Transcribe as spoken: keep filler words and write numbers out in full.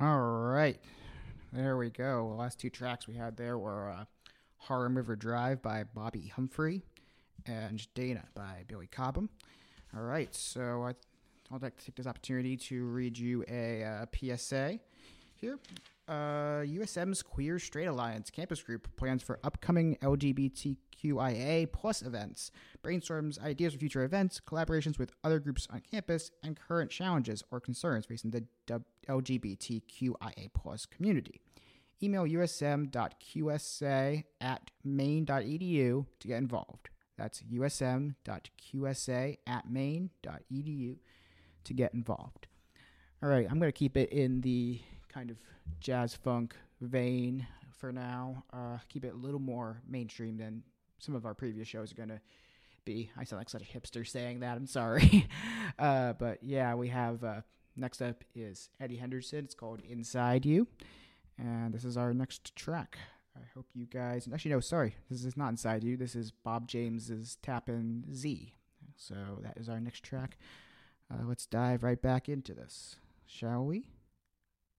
All right. There we go. The last two tracks we had there were uh, Harlem River Drive by Bobby Humphrey and Dana by Billy Cobham. All right. So I, I'd like to take this opportunity to read you a uh, P S A here. Uh, U S M's Queer Straight Alliance campus group plans for upcoming L G B T Q I A plus events, brainstorms ideas for future events, collaborations with other groups on campus, and current challenges or concerns facing the L G B T Q I A plus community. Email usm.qsa at maine.edu to get involved. That's usm.qsa at maine.edu to get involved. All right, I'm going to keep it in the kind of jazz funk vein for now. Uh, keep it a little more mainstream than some of our previous shows are going to be. I sound like such a hipster saying that. I'm sorry. uh, but yeah, we have uh, next up is Eddie Henderson. It's called Inside You. And this is our next track. I hope you guys... Actually, no, sorry. This is not Inside You. This is Bob James's Tappin' Z. So that is our next track. Uh, let's dive right back into this, shall we?